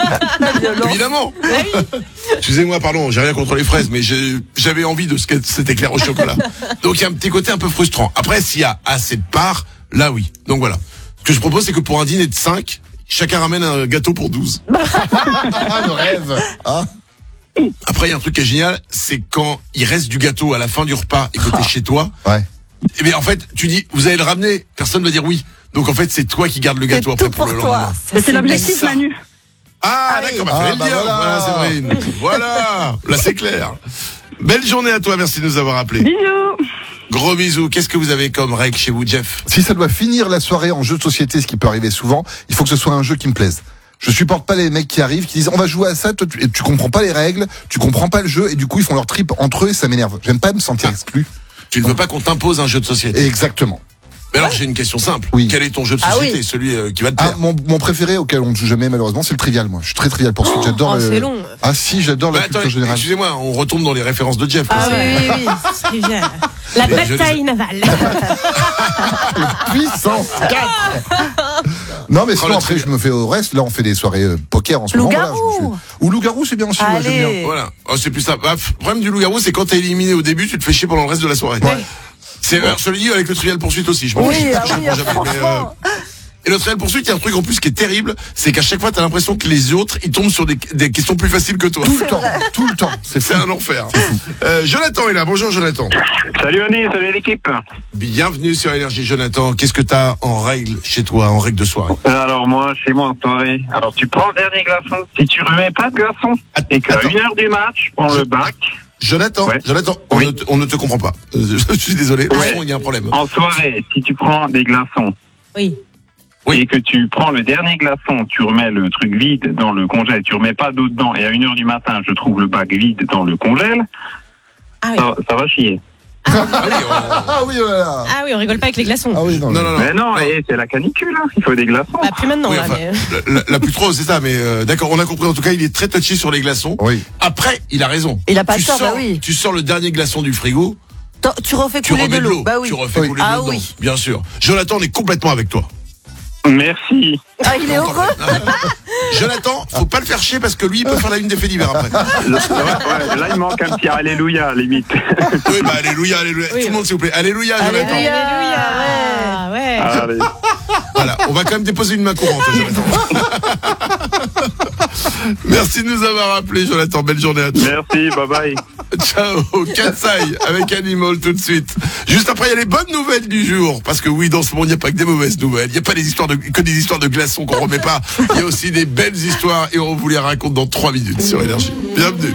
Évidemment. Excusez-moi, pardon, j'ai rien contre les fraises, mais j'avais envie de cet éclair au chocolat. Donc il y a un petit côté un peu frustrant. Après, s'il y a assez de parts, là oui. Donc voilà. Ce que je propose, c'est que pour un dîner de 5, chacun ramène un gâteau pour 12. Le rêve. Ah. Après, il y a un truc qui est génial, c'est quand il reste du gâteau à la fin du repas et que t'es chez toi. Ouais. Et bien en fait, tu dis, vous allez le ramener, personne ne va dire oui. Donc en fait, c'est toi qui gardes le gâteau après pour le lendemain. C'est l'objectif, Manu. Ah, d'accord, bah, fallait le dire. Voilà, Séverine. Voilà, là c'est clair. Belle journée à toi, merci de nous avoir appelés. Bisous. Gros bisous. Qu'est-ce que vous avez comme règle chez vous, Jeff? Si ça doit finir la soirée en jeu de société, ce qui peut arriver souvent, il faut que ce soit un jeu qui me plaise. Je supporte pas les mecs qui arrivent, qui disent on va jouer à ça, toi, tu comprends pas les règles, tu comprends pas le jeu, et du coup ils font leur trip entre eux et ça m'énerve. J'aime pas me sentir exclu. Tu ne veux pas qu'on t'impose un jeu de société? Exactement. Mais alors j'ai une question simple. Oui. Quel est ton jeu de société? Celui qui va te plaire? Mon préféré auquel on ne joue jamais malheureusement, c'est le trivial. Moi, je suis très trivial pour celui. J'adore. C'est long. Ah si, j'adore la culture générale. Excusez-moi, on retombe dans les références de Jeff. Ah oui, c'est trivial. La bataille navale. Puissance 4. Non mais sinon après je me fais au reste. Là on fait des soirées poker en ce moment. Loup-garou. Ou loup-garou c'est bien aussi. Moi, j'aime bien. Allez. Voilà. Oh, c'est plus ça. Le problème du loup-garou, c'est quand t'es éliminé au début, tu te fais chier pendant le reste de la soirée. Ouais. C'est je le dis avec le trivial poursuite aussi. Je m'en Oui, fiche. ah Je oui, prends jamais, franchement. Et le trial poursuite, il y a un truc en plus qui est terrible, c'est qu'à chaque fois, t'as l'impression que les autres, ils tombent sur des questions plus faciles que toi. Tout le temps. C'est un enfer. Jonathan est là. Bonjour, Jonathan. Salut Annie, salut l'équipe. Bienvenue sur Énergie, Jonathan. Qu'est-ce que t'as en règle chez toi, en règle de soirée? Alors moi, chez moi en soirée, alors tu prends le dernier glaçon. Si tu remets pas de glaçon et qu'à Attends. 1h du match, tu prends le bac. Jonathan, Ouais. Jonathan, Oui. on ne te comprend pas. Je suis désolé. Ouais. Il y a un problème. En soirée, si tu prends des glaçons Oui. Oui. et que tu prends le dernier glaçon, tu remets le truc vide dans le congèle, tu remets pas d'eau dedans et à 1h du matin, je trouve le bac vide dans le congèle, Ah oui. ça va chier. Ah oui voilà. Ah oui, on rigole pas avec les glaçons. Ah oui non. Non. Mais non, c'est la canicule, hein. Il faut des glaçons. Bah, plus maintenant, Oui, là. enfin, Mais... la plus trop, c'est ça, mais d'accord, on a compris. En tout cas, il est très touché sur les glaçons. Oui. Après, il a raison. Il a pas tu tort, sors, bah oui. Tu sors le dernier glaçon du frigo, Tu refais tu couler remets de l'eau. Bah oui. Tu refais Oui. couler de Ah l'eau dedans, oui. bien sûr. Jonathan, on est complètement avec toi. Merci. Ah, il est heureux. Jonathan, faut pas le faire chier parce que lui, il peut faire la une des faits divers après. Là, il manque un petit alléluia, limite. Oui, bah, alléluia, alléluia. Oui. Tout le monde, s'il vous plaît. Alléluia, Jonathan. Alléluia. Ah ouais. Allez. Voilà, on va quand même déposer une main courante, Jonathan. Merci de nous avoir appelés, Jonathan. Belle journée à toi. Merci, bye bye. Ciao, Katsai avec Animal tout de suite. Juste après, il y a les bonnes nouvelles du jour. Parce que oui, dans ce monde, il n'y a pas que des mauvaises nouvelles. Il n'y a pas que des histoires de glaçons qu'on remet pas. Il y a aussi des belles histoires et on vous les raconte dans 3 minutes sur Énergie. Bienvenue.